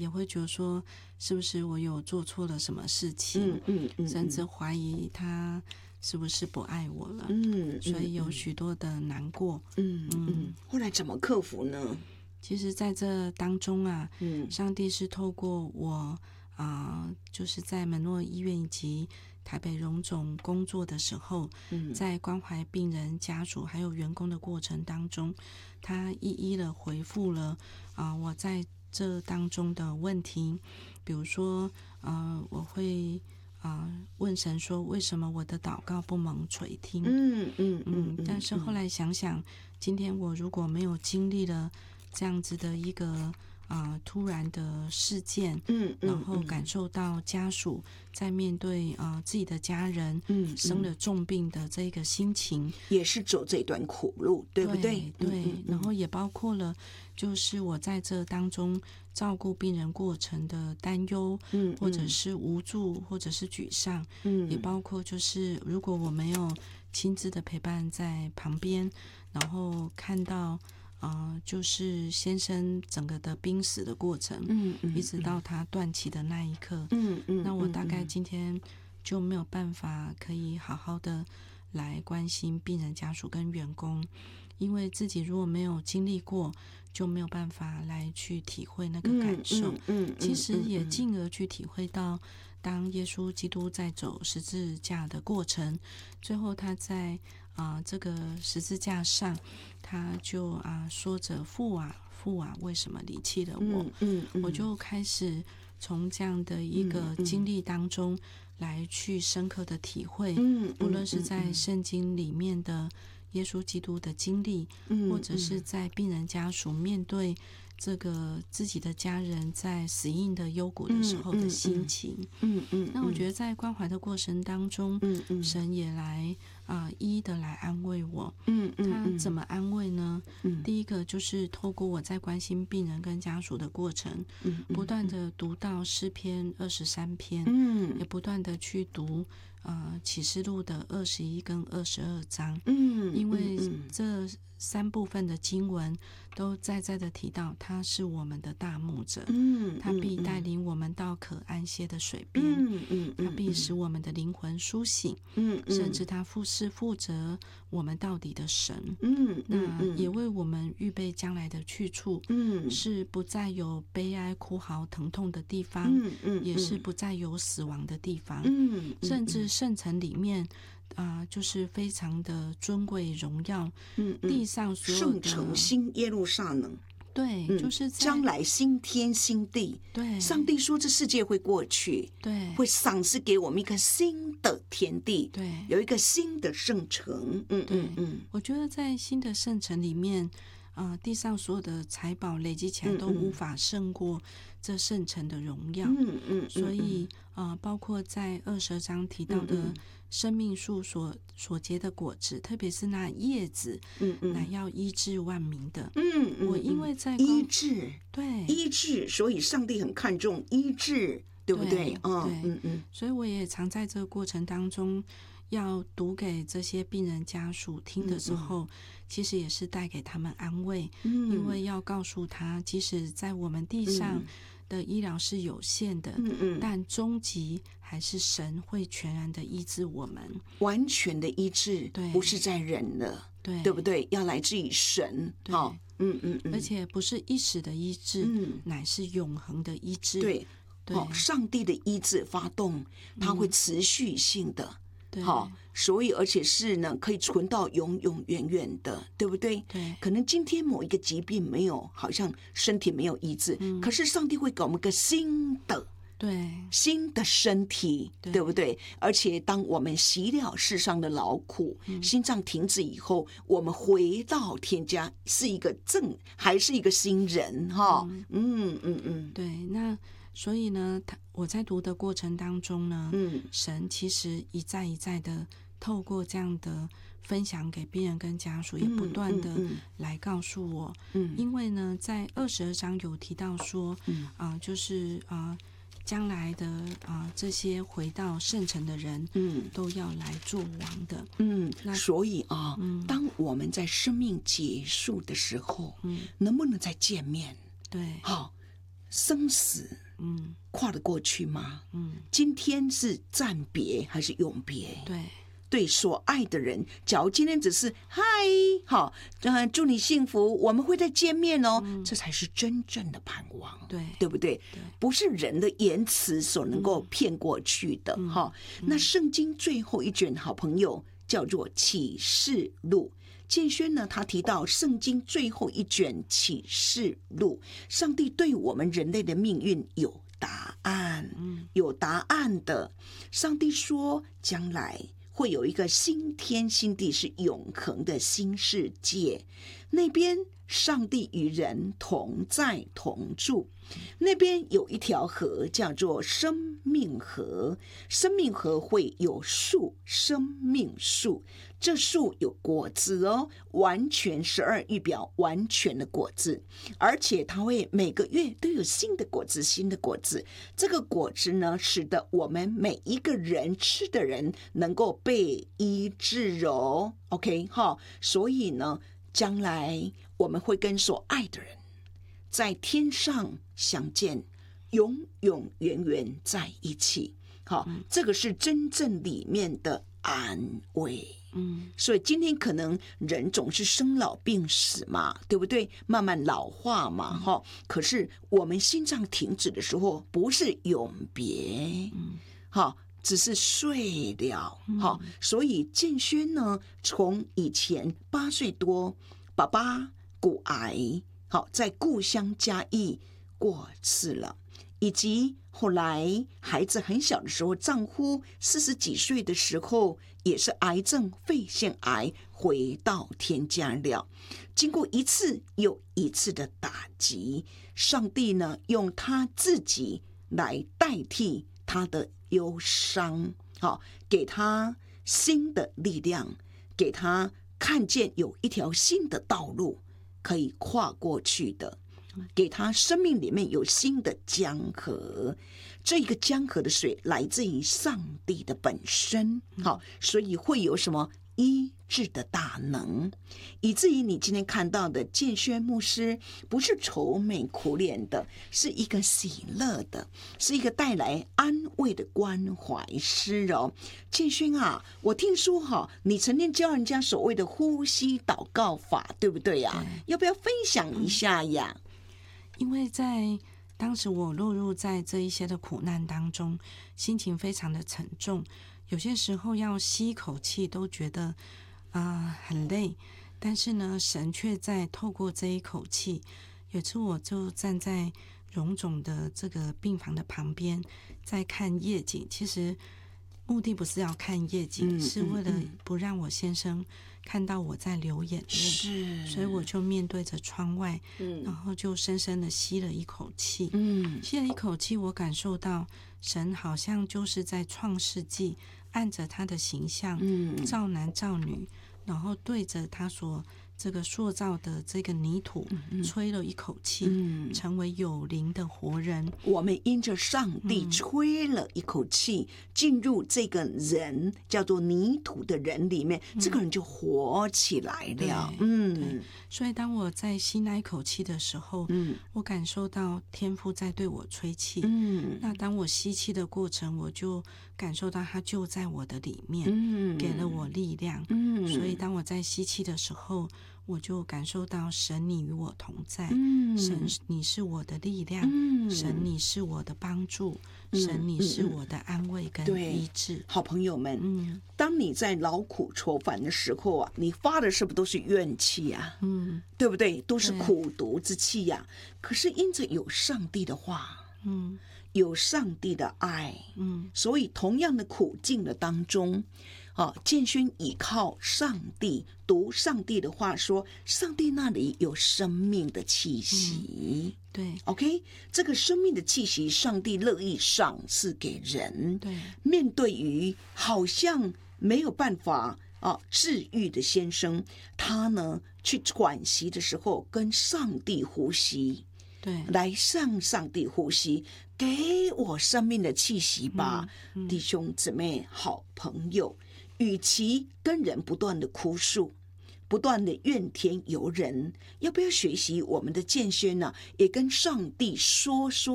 也会觉得说是不是我有做错了什么事情，甚至怀疑他是不是不爱我了，所以有许多的难过。 后来怎么克服呢？ 其实在这当中啊，上帝是透过我就是在门诺医院以及台北荣总工作的时候，在关怀病人家属还有员工的过程当中，他一一的回复了我在这当中的问题。比如说我会问神说为什么我的祷告不蒙垂听。但是后来想想，今天我如果没有经历了这样子的一个突然的事件，然后感受到家属在面对自己的家人生了重病的这个心情， 也是走这段苦路，对不对？ 对，然后也包括了就是我在这当中照顾病人过程的担忧，或者是无助，或者是沮丧，也包括就是如果我没有亲自的陪伴在旁边，然后看到就是先生整个的濒死的过程，一直到他断气的那一刻，那我大概今天就没有办法可以好好的来关心病人家属跟员工，因为自己如果没有经历过，就没有办法来去体会那个感受。其实也进而去体会到，当耶稣基督在走十字架的过程，最后他在这个十字架上，他就说着父啊父啊，为什么离弃了我？我就开始从这样的一个经历当中来去深刻的体会，不论是在圣经里面的耶稣基督的经历，或者是在病人家属面对这个自己的家人在死荫的幽谷的时候的心情。那我觉得在关怀的过程当中，神也来一一的来安慰我。他怎么安慰呢？第一个就是透过我在关心病人跟家属的过程，不断的读到诗篇23篇，也不断的去读启示录的21跟22章，因为这3部分的经文都在的提到他是我们的大牧者，他必带领我们到可安歇的水边，他必使我们的灵魂苏醒，甚至他是负责我们到底的神，那也为我们预备将来的去处，是不再有悲哀哭嚎疼痛的地方，也是不再有死亡的地方，甚至圣城里面就是非常的尊贵荣耀，地上所有的圣城新耶路撒冷， 对，就是将来新天新地。 对， 上帝说这世界会过去， 对， 会赏赐给我们一个新的天地， 对， 有一个新的圣城。 我觉得在新的圣城里面，地上所有的财宝累积起来都无法胜过这圣城的荣耀。所以包括在22章提到的生命树所结的果子，特别是那叶子，乃要医治万民的。我因为在医治， 对， 医治，所以上帝很看重医治，对不对？ 对，所以我也常在这个过程当中要读给这些病人家属听的时候，其实也是带给他们安慰，因为要告诉他，即使在我们地上的医疗是有限的，但终极还是神会全然的医治我们， 完全的医治， 对， 不是在人了，对不对？要来自于神， 而且不是一时的医治，乃是永恒的医治， 对，上帝的医治发动，它会持续性的。所以而且是呢，可以存到永永远远的，对不对？ 对， 可能今天某一个疾病没有，好像身体没有医治，可是上帝会给我们个新的， 对， 新的身体，对不对？而且当我们洗了世上的劳苦，心脏停止以后，我们回到天家，是一个还是一个新人哈？ 对，那。所以呢，我在读的过程当中呢，神其实一再一再的透过这样的分享给病人跟家属，也不断的来告诉我，因为呢，在22章有提到说，就是将来的这些回到圣城的人，都要来做王的， 所以当我们在生命结束的时候，能不能再见面？ 对， 好。 生死，跨得过去吗？今天是暂别还是永别？对所爱的人，假如今天只是嗨，好，祝你幸福，我们会再见面哦，这才是真正的盼望，对不对？不是人的言辞所能够骗过去的。那圣经最后一卷好朋友叫做启示录。建轩呢，他提到圣经最后一卷启示录，上帝对我们人类的命运有答案，有答案的。上帝说，将来会有一个新天新地，是永恒的新世界，那边上帝与人同在同住，那边有一条河叫做生命河，生命河会有树，生命树，这树有果子哦，完全12预表完全的果子，而且它会每个月都有新的果子，新的果子。这个果子呢，使得我们每一个人吃的人能够被医治哦。OK 哈，所以呢，将来我们会跟所爱的人在天上相见，永永远远在一起。好，这个是真正里面的安慰。所以今天可能人总是生老病死嘛，对不对？慢慢老化嘛，可是我们心脏停止的时候，不是永别，只是睡了。所以建轩呢，从以前8岁多，爸爸骨癌，在故乡嘉义过世了，以及后来孩子很小的时候，丈夫40几岁的时候也是癌症肺腺癌，回到天家了。经过一次又一次的打击，上帝呢用他自己来代替他的忧伤，给他新的力量，给他看见有一条新的道路可以跨过去的，给他生命里面有新的江河。这个江河的水来自于上帝的本身，所以会有什么医治的大能，以至于你今天看到的建轩牧师不是愁眉苦脸的，是一个喜乐的，是一个带来安慰的关怀师哦。建轩啊，我听说你曾经教人家所谓的呼吸祷告法，对不对呀？要不要分享一下呀？ 因为在当时我落入在这一些的苦难当中，心情非常的沉重，有些时候要吸一口气都觉得很累，但是呢，神却在透过这一口气。有次我就站在荣总的这个病房的旁边，在看夜景。其实目的不是要看夜景，是为了不让我先生看到我在流眼泪，所以我就面对着窗外，然后就深深的吸了一口气。吸了一口气，我感受到神好像就是在创世纪按着他的形象，造男造女，然后对着他所这个塑造的这个泥土吹了一口气，成为有灵的活人。 我们因着上帝吹了一口气，进入这个人叫做泥土的人里面，这个人就活起来了。 所以当我在吸那一口气的时候，我感受到天父在对我吹气。那当我吸气的过程，我就感受到他就在我的里面，给了我力量。所以当我在吸气的时候，我就感受到神你与我同在，神你是我的力量，神你是我的帮助，神你是我的安慰跟医治。 好朋友们，当你在劳苦愁烦的时候啊，你发的是不是都是怨气啊？对不对？都是苦毒之气呀。可是因着有上帝的话，有上帝的爱，所以同样的苦境的当中，建轩倚靠上帝，读上帝的话，说上帝那里有生命的气息。 对 ，OK， 这个生命的气息，上帝乐意赏赐给人。 对， 面对于好像没有办法治愈的先生，他呢去喘息的时候，跟上帝呼吸。 对， 来向上帝呼吸，给我生命的气息吧。弟兄姊妹好朋友，与其跟人不断的哭诉， 不断的怨天尤人，要不要学习我们的建轩呢？也跟上帝说